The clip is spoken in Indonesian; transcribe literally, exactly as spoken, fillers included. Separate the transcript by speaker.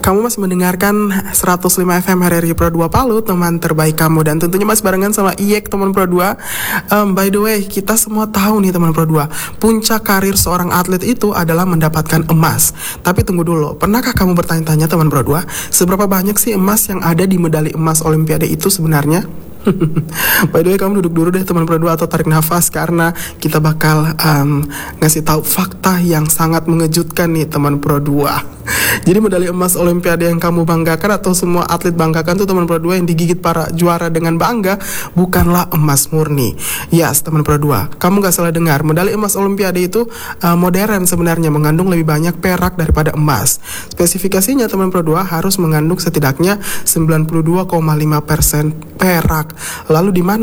Speaker 1: Kamu masih mendengarkan seratus lima F M R R I Pro dua Palu, teman terbaik kamu. Dan tentunya masih barengan sama Iyek, teman Pro dua. um, By the way, kita semua tahu nih teman Pro dua, puncak karir seorang atlet itu adalah mendapatkan emas. Tapi tunggu dulu, pernahkah kamu bertanya-tanya teman Pro dua, seberapa banyak sih emas yang ada di medali emas Olimpiade itu sebenarnya? By the way, kamu duduk dulu deh teman Pro dua atau tarik nafas, karena kita bakal um, ngasih tahu fakta yang sangat mengejutkan nih teman Pro dua. Jadi medali emas Olimpiade yang kamu banggakan atau semua atlet banggakan tuh teman Pro dua, yang digigit para juara dengan bangga, bukanlah emas murni. Yes teman Pro dua, kamu gak salah dengar. Medali emas Olimpiade itu uh, modern sebenarnya, mengandung lebih banyak perak daripada emas. Spesifikasinya teman Pro dua harus mengandung setidaknya sembilan puluh dua koma lima persen perak. Lalu di mana